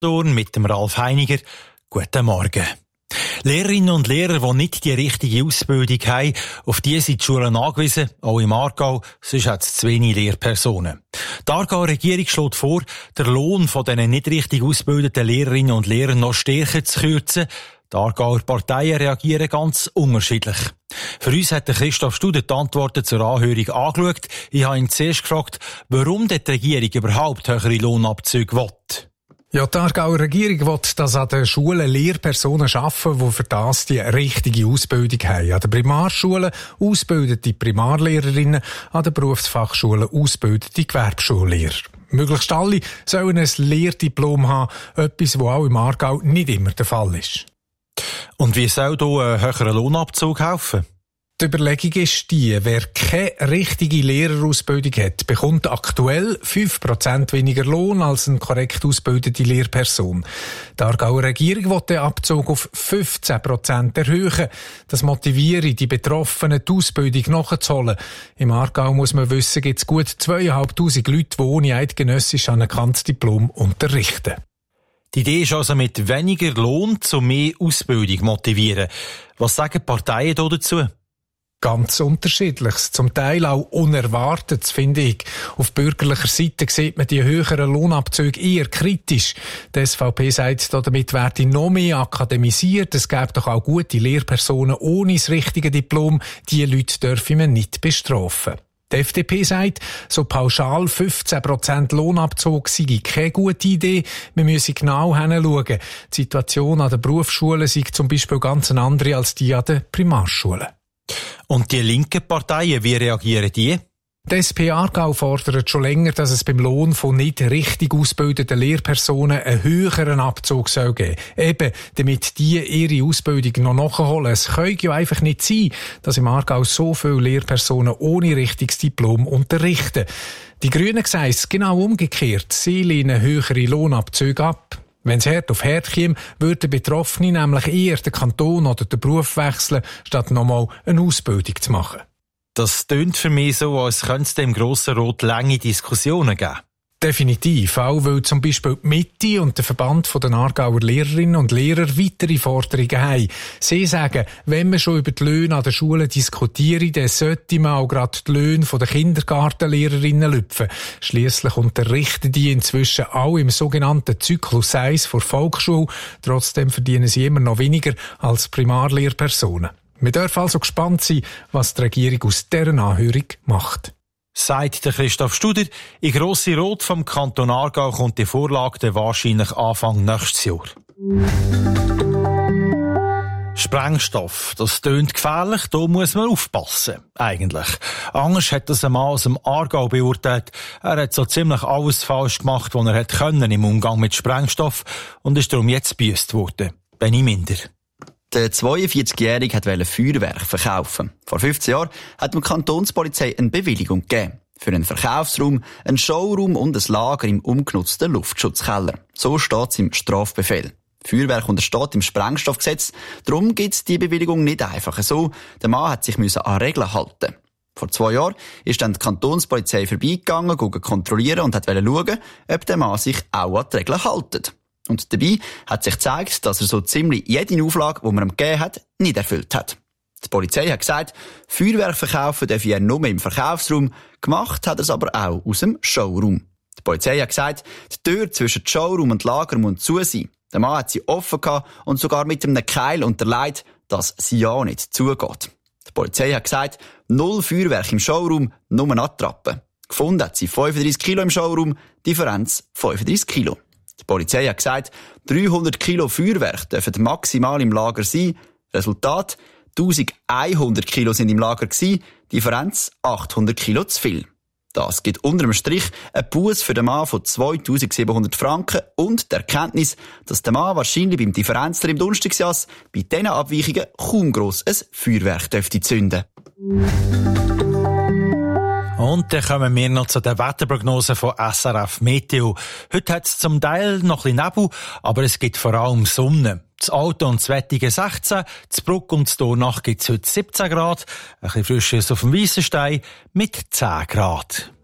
Solothurn mit dem Ralf Heiniger. Guten Morgen. Lehrerinnen und Lehrer, die nicht die richtige Ausbildung haben, auf die sind die Schulen angewiesen, auch im Aargau, sonst hat es zu wenig Lehrpersonen. Die Aargauer Regierung schlägt vor, den Lohn von diesen nicht richtig ausgebildeten Lehrerinnen und Lehrern noch stärker zu kürzen. Die Aargauer Parteien reagieren ganz unterschiedlich. Für uns hat Christoph Studer die Antworten zur Anhörung angeschaut. Ich habe ihn zuerst gefragt, warum die Regierung überhaupt höhere Lohnabzüge will. Ja, die Aargauer Regierung will, dass an den Schulen Lehrpersonen arbeiten, die für das die richtige Ausbildung haben. An den Primarschulen ausgebildete Primarlehrerinnen, an den Berufsfachschulen ausgebildete Gewerbeschullehrer. Möglichst alle sollen ein Lehrdiplom haben, etwas, was auch im Aargau nicht immer der Fall ist. Und wie soll hier ein höherer Lohnabzug helfen? Die Überlegung ist die, wer keine richtige Lehrerausbildung hat, bekommt aktuell 5% weniger Lohn als eine korrekt ausgebildete Lehrperson. Die Aargauer Regierung will den Abzug auf 15% erhöhen. Das motiviere die Betroffenen, die Ausbildung nachzuholen. Im Aargau, muss man wissen, gibt es gut 2500 Leute, die ohne eidgenössisch anerkanntes Diplom unterrichten. Die Idee ist also, mit weniger Lohn zu mehr Ausbildung motivieren. Was sagen die Parteien dazu? Ganz Unterschiedliches, zum Teil auch Unerwartetes, finde ich. Auf bürgerlicher Seite sieht man die höheren Lohnabzüge eher kritisch. Die SVP sagt, damit werde noch mehr akademisiert. Es gäbe doch auch gute Lehrpersonen ohne das richtige Diplom. Die Leute dürfen man nicht bestrafen. Die FDP sagt, so pauschal 15% Lohnabzug sei keine gute Idee. Wir müssen genau hinschauen. Die Situation an den Berufsschulen sei zum Beispiel ganz eine andere als die an den Primarschulen. Und die linken Parteien, wie reagieren die? Die SP Aargau fordert schon länger, dass es beim Lohn von nicht richtig ausgebildeten Lehrpersonen einen höheren Abzug soll geben. Eben, damit die ihre Ausbildung noch nachholen. Es kann ja einfach nicht sein, dass im Aargau so viele Lehrpersonen ohne richtiges Diplom unterrichten. Die Grünen sagen es genau umgekehrt. Sie lehnen höhere Lohnabzüge ab. Wenn es Herd auf Herd käme, würden Betroffene nämlich eher den Kanton oder den Beruf wechseln, statt nochmal eine Ausbildung zu machen. Das tönt für mich so, als könnte es dem Grossen Rot lange Diskussionen geben. Definitiv, auch weil zum Beispiel die Mitte und der Verband der Aargauer Lehrerinnen und Lehrer weitere Forderungen haben. Sie sagen, wenn man schon über die Löhne an den Schulen diskutiert, dann sollte man auch gerade die Löhne der Kindergartenlehrerinnen lüpfen. Schliesslich unterrichten die inzwischen auch im sogenannten Zyklus 1 vor Volksschule. Trotzdem verdienen sie immer noch weniger als Primarlehrpersonen. Wir dürfen also gespannt sein, was die Regierung aus dieser Anhörung macht. Sagt der Christoph Studer, in Grosse Rot vom Kanton Aargau kommt die Vorlage dann wahrscheinlich Anfang nächstes Jahr. Sprengstoff, das tönt gefährlich, da muss man aufpassen, eigentlich. Anders hat das ein Mann aus dem Aargau beurteilt. Er hat so ziemlich alles falsch gemacht, was er hätte können im Umgang mit Sprengstoff und ist darum jetzt gebüsst worden. Benny Minder. Der 42-Jährige wollte Feuerwerk verkaufen. Vor 15 Jahren hat die Kantonspolizei eine Bewilligung gegeben. Für einen Verkaufsraum, einen Showroom und ein Lager im umgenutzten Luftschutzkeller. So steht es im Strafbefehl. Feuerwerk untersteht im Sprengstoffgesetz. Darum gibt es die Bewilligung nicht einfach so. Der Mann hat sich an Regeln halten. Vor 2 Jahren ist dann die Kantonspolizei vorbeigegangen, kontrollieren und wollte schauen, ob der Mann sich auch an die Regeln hält. Und dabei hat sich gezeigt, dass er so ziemlich jede Auflage, die man ihm gegeben hat, nicht erfüllt hat. Die Polizei hat gesagt, Feuerwerk verkaufen darf er nur im Verkaufsraum, gemacht hat er es aber auch aus dem Showroom. Die Polizei hat gesagt, die Tür zwischen Showroom und Lager muss zu sein. Der Mann hat sie offen gehabt und sogar mit einem Keil unterlegt, dass sie ja nicht zugeht. Die Polizei hat gesagt, 0 Feuerwerk im Showroom, nur Attrappen. Gefunden hat sie 35 Kilo im Showroom, Differenz 35 Kilo. Die Polizei hat gesagt, 300 Kilo Feuerwerk dürfen maximal im Lager sein. Resultat, 1100 Kilo sind im Lager gewesen, Differenz 800 Kilo zu viel. Das gibt unter dem Strich einen Buß für den Mann von 2700 Franken und die Erkenntnis, dass der Mann wahrscheinlich beim Differenzler im Donnerstagsjass bei diesen Abweichungen kaum gross ein Feuerwerk dürfte zünden. Und dann kommen wir noch zu den Wetterprognosen von SRF Meteo. Heute hat es zum Teil noch ein bisschen Nebel, aber es gibt vor allem Sonne. Das Alto und das Wettige 16, das Bruck und das Dornach gibt es heute 17 Grad, ein bisschen Frisches auf dem Weissenstein mit 10 Grad.